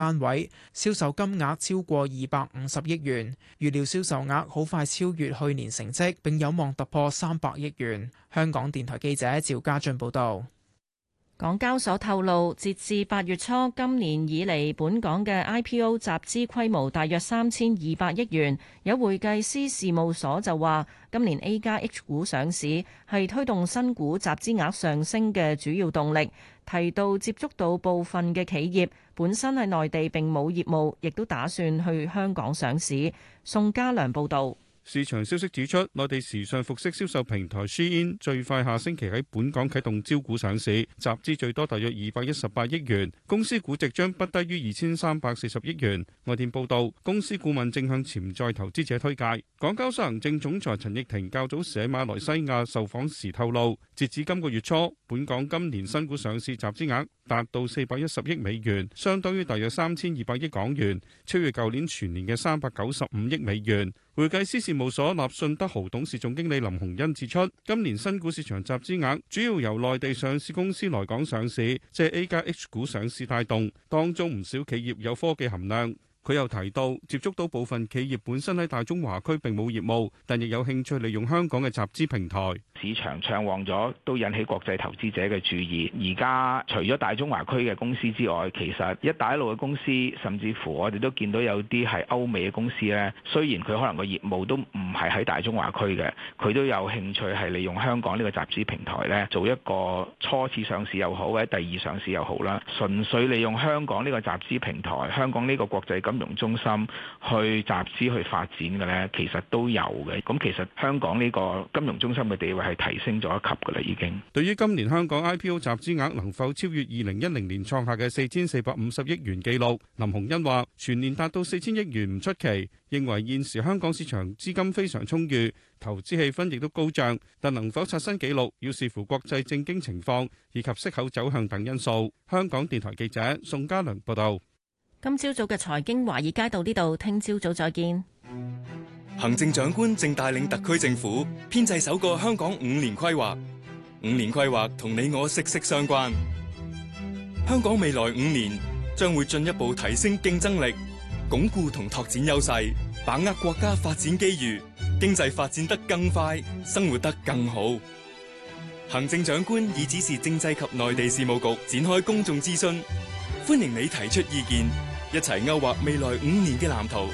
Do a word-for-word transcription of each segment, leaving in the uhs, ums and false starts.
單位，銷售金額超過二百五十億元，預料銷售額好快超越去年成績，並有望突破三百億元。香港電台記者趙家俊報道。 港交所透露，截至八月初，今年以嚟本港嘅 I P O 集資規模大約三千二百億元。有會計師事務所就話，今年 A 加 H 股上市係推動新股集資額上升嘅主要動力。提到接觸到部分嘅企業本身喺內地並冇業務，亦都打算去香港上市。宋家良報導。 市場消息指出，內地時尚服飾銷售平台 Shein 最快下星期喺本港啟動招股上市，集資最多大約二百一十八億元，公司估值將不低於二千三百四十億元。外電報道，公司顧問正向潛在投資者推介。港交所行政總裁陳奕婷較早時喺馬來西亞受訪時透露，截至今個月初，本港今年新股上市集資額達到四百一十億美元，相當於大約三千二百億港元，超越舊年全年嘅三百九十五億美元。會計師事務所立信德豪董事總經理林鴻恩指出，今年新股市場集資額主要由內地上市公司來港上市，即 A 加 H 股上市帶動，當中唔少企業有科技含量。佢又提到，接觸到部分企業本身喺大中華區並冇業務，但亦有興趣利用香港嘅集資平台。 市場暢旺咗，都引起國際投資者嘅注意。而家除咗大中華區嘅公司之外，其實一帶一路嘅公司，甚至乎我哋都見到有啲係歐美嘅公司呢，雖然佢可能個業務都唔係喺大中華區嘅，佢都有興趣係利用香港呢個集資平台呢，做一個初次上市又好，或者第二上市又好啦。純粹利用香港呢個集資平台，香港呢個國際金融中心去集資去發展嘅呢，其實都有嘅。咁其實香港呢個金融中心嘅地位係提升咗一級㗎啦，已經。 對於今年香港 I P O 集資額能否超越二零一零年創下嘅四千四百五十億元紀錄，林鴻恩話全年達到四千億元唔出奇，認為現時香港市場資金非常充裕，投資氣氛亦都高漲，但能否刷新紀錄要視乎國際政經情況以及息口走向等因素。香港電台記者宋家良報道。 今朝早嘅財經華爾街到呢度，聽朝早再見。 行政長官正帶領特區政府編製首個香港五年規劃，五年規劃同你我息息相關。香港未來五年將會進一步提升競爭力，鞏固同拓展優勢，把握國家發展機遇，經濟發展得更快，生活得更好。行政長官已指示政制及內地事務局展開公眾諮詢，歡迎你提出意見，一齊勾畫未來五年嘅藍圖。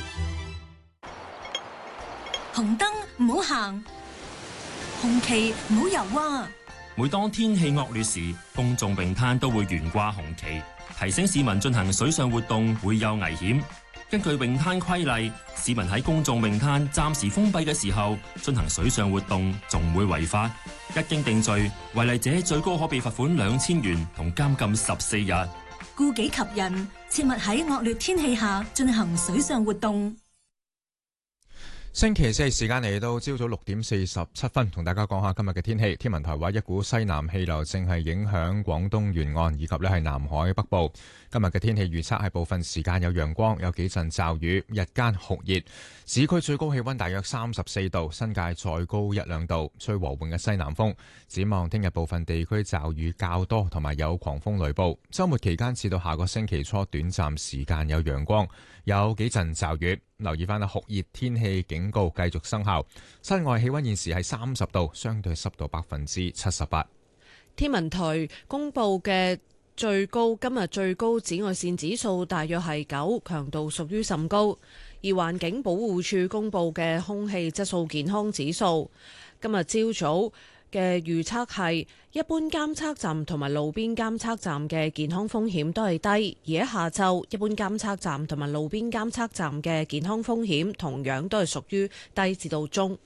紅燈唔好行，紅旗唔好游啊！ 每當天氣惡劣時，公眾泳灘都會懸掛紅旗，提醒市民進行水上活動會有危險。根據泳灘規例，市民喺公眾泳灘暫時封閉嘅時候進行水上活動，仲會違法。一經定罪，違例者最高可被罰款兩千元同監禁十四日。 顧己及人，切勿喺惡劣天氣下進行水上活動。 星期四時間嚟到朝早六點四十七分，同大家講下今日嘅天氣。天文台話一股西南氣流正係影響廣東沿岸以及咧係南海北部。今日嘅天氣預測係部分時間有陽光，有幾陣驟雨，日間酷熱。市區最高氣溫大約三十四度，新界再高一兩度，吹和緩嘅西南風。展望聽日部分地區驟雨較多，同埋有狂風雷暴。週末期間至到下個星期初，短暫時間有陽光，有幾陣驟雨。留意翻啦，酷熱天氣警告繼續生效。室外氣溫現時係三十度，相對濕度百分之七十八。 天文台公布嘅最高今日最高紫外線指數大約係九，強度屬於甚高。而環境保護署公布嘅空氣質素健康指數，今日朝早嘅預測係一般監測站同埋路邊監測站嘅健康風險都係低，而喺下晝一般監測站同埋路邊監測站嘅健康風險同樣都係屬於低至到中。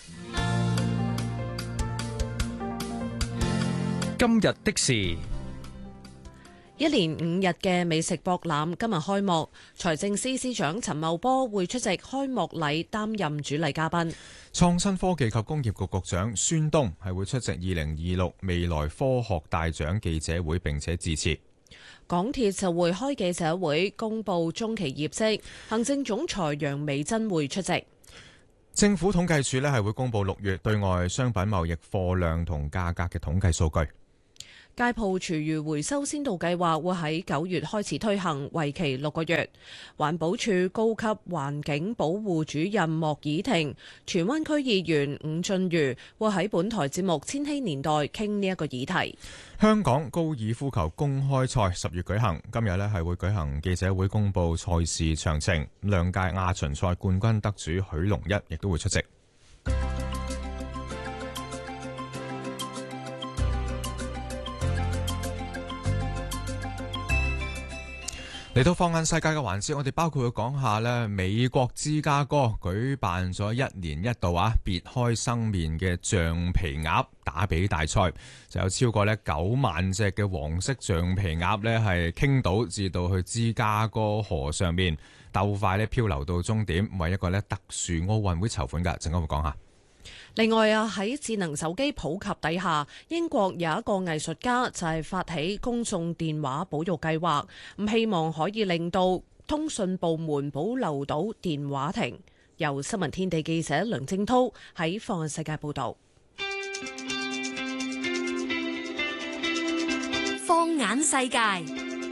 今日的事， 一連五日嘅美食博覽今日開幕，財政司司長陳茂波會出席開幕禮，擔任主禮嘉賓。 創新科技及工業局局長孫東係會出席二零二六未來科學大獎記者會，並且致辭。 港鐵就會開記者會公布中期業績，行政總裁楊美珍會出席。 政府統計處呢係會公布六月對外商品貿易貨量同價格嘅統計數據。 街鋪廚餘回收先導計劃會喺九月開始推行，為期六個月。環保署高級環境保護主任莫爾婷、荃灣區議員伍俊瑜會喺本台節目《千禧年代》傾呢一個議題。 香港高爾夫球公開賽十月舉行，今日呢係會舉行記者會公佈賽事詳情。兩屆亞巡賽冠軍得主許龍一亦都會出席。嚟到放眼世界嘅環節，我哋包括會講下呢美國芝加哥舉辦咗一年一度啊別開生面嘅橡皮鴨打比大賽，就有超過呢九萬隻嘅黃色橡皮鴨呢係傾倒至到去芝加哥河上面鬥快呢漂流到終點，為一個呢特殊奧運會籌款㗎。陣間會講下。 另外啊，喺智能手機普及底下，英國有一個藝術家就係發起公眾電話保育計劃，咁希望可以令到通訊部門保留到電話亭。由新聞天地記者梁正濤喺放眼世界報道。 放眼世界。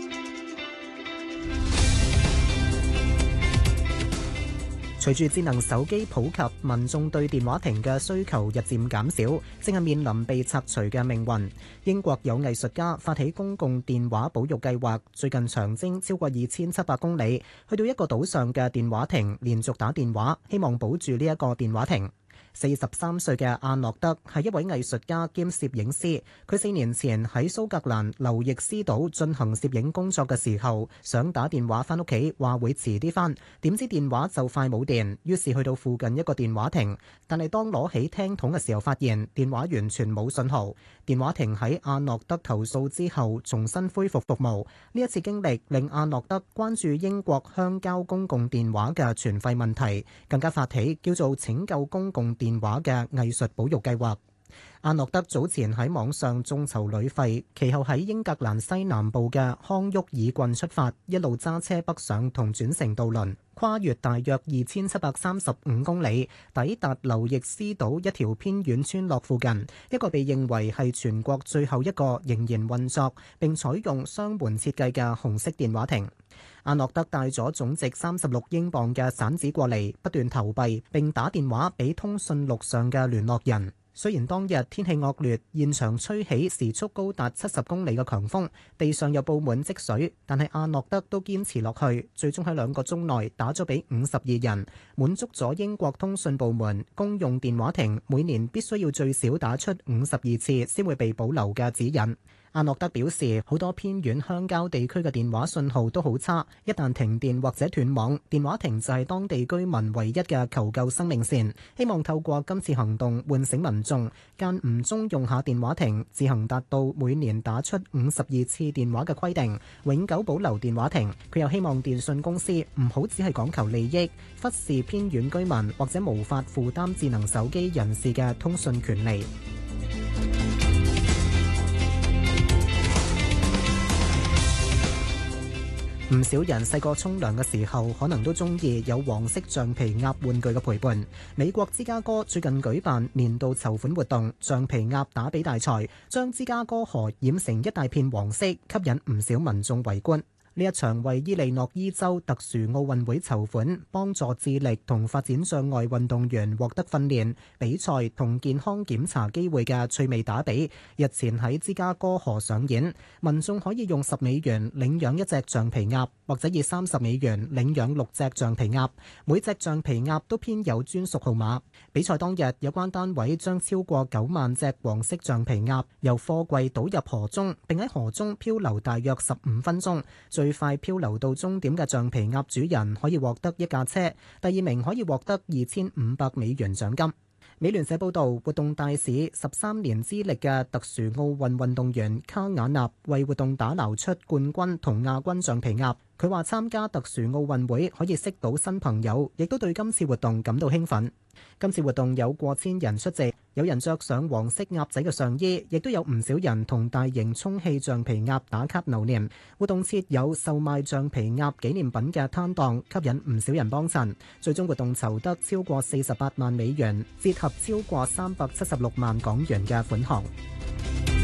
隨住智能手機普及，民眾對電話亭嘅需求日漸減少，正係面臨被拆除嘅命運。英國有藝術家發起公共電話保育計劃，最近長征超過二千七百公里，去到一個島上嘅電話亭，連續打電話，希望保住呢一個電話亭。四十三歲嘅阿諾德係一位藝術家兼攝影師，佢四年前喺蘇格蘭劉易斯島進行攝影工作嘅時候，想打電話翻屋企，話會遲啲翻，點知電話就快冇電，於是去到附近一個電話亭，但係當攞起聽筒嘅時候，發現電話完全冇信號。電話亭喺阿諾德投訴之後重新恢復服務。呢一次經歷令阿諾德關注英國鄉郊公共電話嘅存廢問題，更加發起叫做拯救公共電電話嘅藝術保育計劃。阿諾德早前喺網上眾籌旅費，其後喺英格蘭西南部嘅康沃爾郡出發，一路揸車北上同轉乘渡輪，跨越大約二千七百三十五公里，抵達劉易斯島一條偏遠村落附近，一個被認為係全國最後一個仍然運作並採用雙門設計嘅紅色電話亭。阿諾德帶咗總值三十六英鎊嘅散紙過嚟，不斷投幣並打電話俾通訊錄上嘅聯絡人。雖然當日天氣惡劣，現場吹起時速高達七十公里嘅強風，地上又佈滿積水，但係阿諾德都堅持落去，最終喺兩個鐘內打咗俾五十二人，滿足咗英國通訊部門公用電話亭每年必須要最少打出五十二次先會被保留嘅指引。阿諾德表示，好多偏遠鄉郊地區嘅電話信號都好差，一旦停電或者斷網，電話亭就係當地居民唯一嘅求救生命線。希望透過今次行動喚醒民眾，間唔中用下電話亭，自行達到每年打出五十二次電話嘅規定，永久保留電話亭。佢又希望電信公司唔好只係講求利益，忽視偏遠居民或者無法負擔智能手機人士嘅通訊權利。唔少人細個沖涼嘅時候，可能都中意有黃色橡皮鴨玩具嘅陪伴。美國芝加哥最近舉辦年度籌款活動——橡皮鴨打比大賽，將芝加哥河染成一大片黃色，吸引唔少民眾圍觀。呢一場為伊利諾伊州特殊奧運會籌款，幫助智力同發展障礙運動員獲得訓練、比賽同健康檢查機會嘅趣味打比，日前喺芝加哥河上演。民眾可以用十美元領養一隻橡皮鴨，或者以三十美元領養六隻橡皮鴨，每隻橡皮鴨都編有專屬號碼。比賽當日，有關單位將超過九萬隻黃色橡皮鴨由貨櫃倒入河中，並喺河中漂流大約十五分鐘。最快漂流到終點嘅橡皮鴨主人可以獲得一架車，第二名可以獲得二千五百美元獎金。美聯社報道，活動大使十三年資歷嘅特殊奧運運動員卡瓦納為活動打撈出冠軍同亞軍橡皮鴨。佢話參加特殊奧運會可以識到新朋友，亦都對今次活動感到興奮。今次活動有過千人出席，有人着上黃色鴨仔嘅上衣，亦都有唔少人同大型充氣橡皮鴨打卡留念。活動設有售賣橡皮鴨紀念品嘅攤檔，吸引唔少人幫襯。最終活動籌得超過四十八萬美元，折合超過三百七十六萬港元嘅款項。